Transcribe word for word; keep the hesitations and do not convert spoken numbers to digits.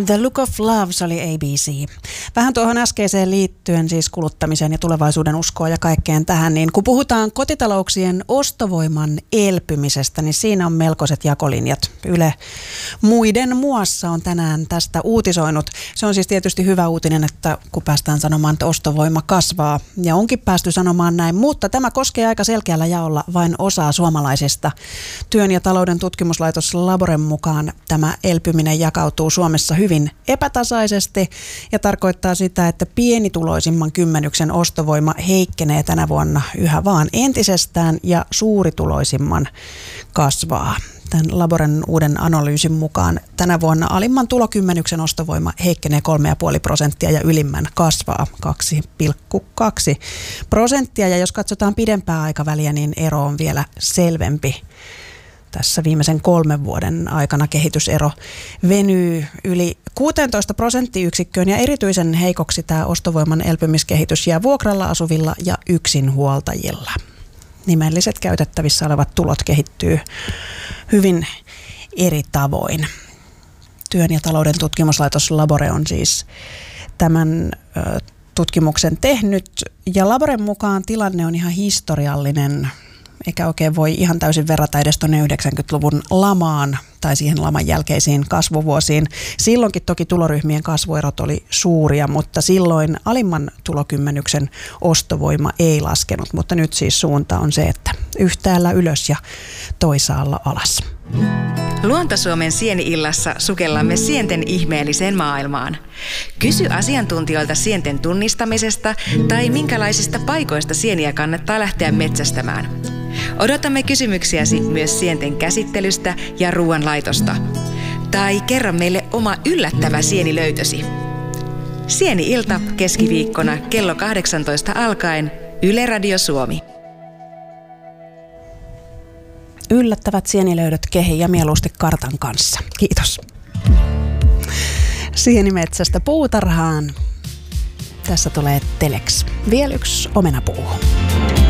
The Look of Love oli A B C. Vähän tuohon äskeiseen liittyen siis kuluttamiseen ja tulevaisuuden uskoa ja kaikkeen tähän, niin kun puhutaan kotitalouksien ostovoiman elpymisestä, niin siinä on melkoiset jakolinjat. Yle muiden muassa on tänään tästä uutisoinut. Se on siis tietysti hyvä uutinen, että kun päästään sanomaan, että ostovoima kasvaa ja onkin päästy sanomaan näin, mutta tämä koskee aika selkeällä jaolla vain osaa suomalaisista. Työn ja talouden tutkimuslaitos Laboren mukaan tämä elpyminen jakautuu Suomessa hyvin epätasaisesti ja tarkoittaa sitä, että pienituloisimman kymmenyksen ostovoima heikkenee tänä vuonna yhä vaan entisestään ja suurituloisimman kasvaa. Tämän Laboren uuden analyysin mukaan tänä vuonna alimman tulokymmenyksen ostovoima heikkenee kolme pilkku viisi prosenttia ja ylimmän kasvaa kaksi pilkku kaksi prosenttia. Ja jos katsotaan pidempää aikaväliä, niin ero on vielä selvempi. Tässä viimeisen kolmen vuoden aikana kehitysero venyy yli kuusitoista prosenttiyksikköön ja erityisen heikoksi tämä ostovoiman elpymiskehitys jää vuokralla asuvilla ja yksinhuoltajilla. Nimelliset käytettävissä olevat tulot kehittyy hyvin eri tavoin. Työn ja talouden tutkimuslaitos Labore on siis tämän ö, tutkimuksen tehnyt ja Laboren mukaan tilanne on ihan historiallinen. Eikä oikein voi ihan täysin verrata edes tuonne yhdeksänkymmentäluvun lamaan tai siihen laman jälkeisiin kasvuvuosiin. Silloinkin toki tuloryhmien kasvuerot oli suuria, mutta silloin alimman tulokymmenyksen ostovoima ei laskenut. Mutta nyt siis suunta on se, että yhtäällä ylös ja toisaalla alas. Luonto-Suomen Sieni-illassa sukellamme sienten ihmeelliseen maailmaan. Kysy asiantuntijoilta sienten tunnistamisesta tai minkälaisista paikoista sieniä kannattaa lähteä metsästämään. Odotamme kysymyksiäsi myös sienten käsittelystä ja ruoanlaitosta. Tai kerro meille oma yllättävä sienilöytösi. Sieni-ilta keskiviikkona kello kahdeksantoista alkaen Yle Radio Suomi. Yllättävät sienilöydöt kehi ja mieluusti kartan kanssa. Kiitos. Sienimetsästä puutarhaan. Tässä tulee Telex. Vielä yksi omenapuu.